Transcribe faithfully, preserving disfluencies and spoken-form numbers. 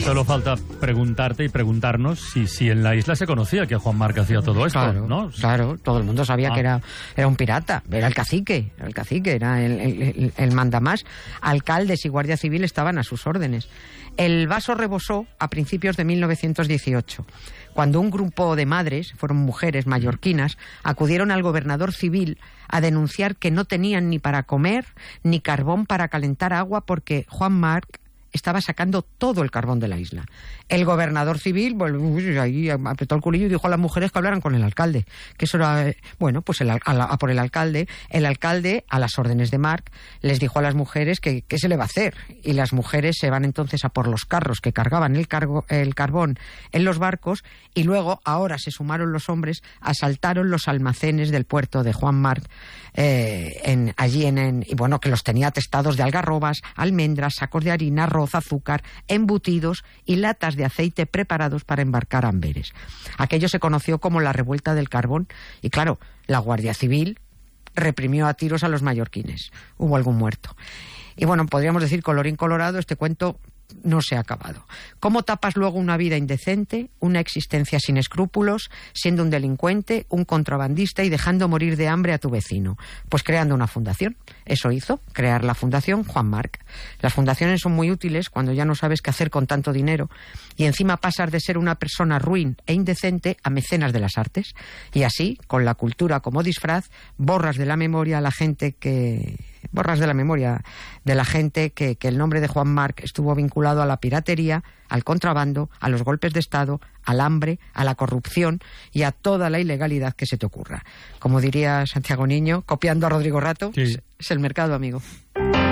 solo falta preguntarte y preguntarnos si, si en la isla se conocía que Juan Marc hacía todo esto, claro, ¿no? Claro, todo el mundo sabía ah. que era, era un pirata, era el cacique, era el cacique, era el, el, el, el mandamás. Alcaldes y guardia civil estaban a sus órdenes. El vaso rebosó a principios de mil novecientos dieciocho, cuando un grupo de madres, fueron mujeres mallorquinas, acudieron al gobernador civil a denunciar que no tenían ni para comer ni carbón para calentar agua porque Juan Marc estaba sacando todo el carbón de la isla. El gobernador civil, bueno, ahí apretó el culillo y dijo a las mujeres que hablaran con el alcalde, que eso era, bueno, pues el, a, la, a por el alcalde. El alcalde, a las órdenes de Marc, les dijo a las mujeres que qué se le va a hacer, y las mujeres se van entonces a por los carros que cargaban el, cargo, el carbón en los barcos, y luego, ahora se sumaron los hombres, asaltaron los almacenes del puerto de Juan Marc, eh, en, allí en, en, y bueno, que los tenía atestados de algarrobas, almendras, sacos de harina, arroz, azúcar, embutidos y latas de aceite preparados para embarcar Amberes. Aquello se conoció como la revuelta del carbón y, claro, la Guardia Civil reprimió a tiros a los mallorquines. Hubo algún muerto. Y bueno, podríamos decir, colorín colorado, este cuento no se ha acabado. ¿Cómo tapas luego una vida indecente, una existencia sin escrúpulos, siendo un delincuente, un contrabandista y dejando morir de hambre a tu vecino? Pues creando una fundación. Eso hizo, crear la Fundación Juan Marc. Las fundaciones son muy útiles cuando ya no sabes qué hacer con tanto dinero y encima pasas de ser una persona ruin e indecente a mecenas de las artes. Y así, con la cultura como disfraz, borras de la memoria a la gente que... borras de la memoria de la gente que, que el nombre de Juan Marc estuvo vinculado a la piratería, al contrabando, a los golpes de Estado, al hambre, a la corrupción y a toda la ilegalidad que se te ocurra. Como diría Santiago Niño, copiando a Rodrigo Rato, sí. es, es el mercado, amigo.